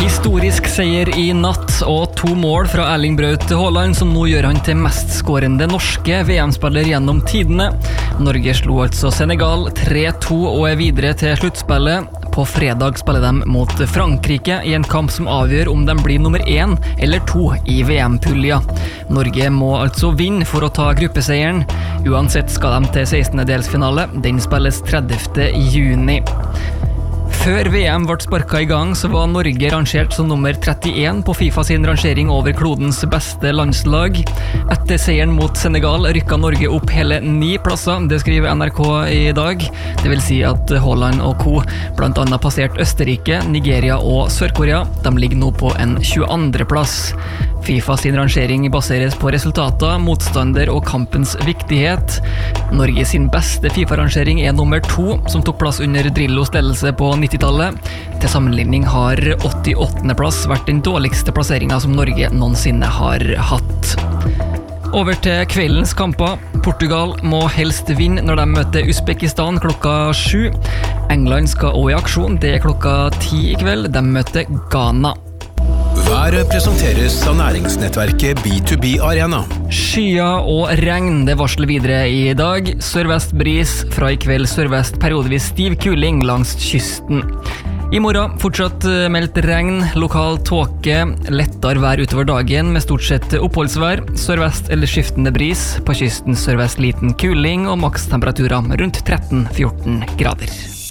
Historisk seier i natt og 2 mål fra Erling Braut Haaland, som nå gjør han til mestskårende norske VM-spiller gjennom tidene. Norge slo altså Senegal 3-2 og er videre til sluttspillet. På fredag spiller de mot Frankrike i en kamp som avgjør om de blir nummer 1 eller 2 i VM-pulja. Norge må altså vinne for å ta gruppeseieren. Uansett skal de til 16. delsfinale. Den spilles 30. juni. Før VM ble sparket i gang, så var Norge rangert som nummer 31 på FIFA sin rangering over klodens beste landslag. Etter seieren mot Senegal rykket Norge opp hele 9 plasser, det skriver NRK i dag. Det vil si at Haaland og co. blant annet passert Østerrike, Nigeria og Sør-Korea. De ligger nå på en 22. plass. FIFA sin rangering baseres på resultater, motstander og kampens viktighet. Norge sin beste FIFA-rangering er nummer 2, som tok plass under Drillos ledelse på 90-tallet. Til sammenligning har 88. plass vært den dårligste plasseringen som Norge noensinne har hatt. Over til kveldens kamper. Portugal må helst vinne når de møter Uzbekistan klokka 7. England skal også i aksjon, det er klokka 10 i kveld. De møter Ghana. Været presenteres av næringsnettverket B2B Arena. Skyer og regn, det varsler videre i dag. Sørvest bris, fra i kveld sørvest periodevis stiv kuling langs kysten. I morgen fortsatt meldt regn, lokal tåke, lettere vær utover dagen med stort sett oppholdsvær, sørvest eller skiftende bris, på kysten sørvest liten kuling og makstemperaturer rundt 13-14 grader.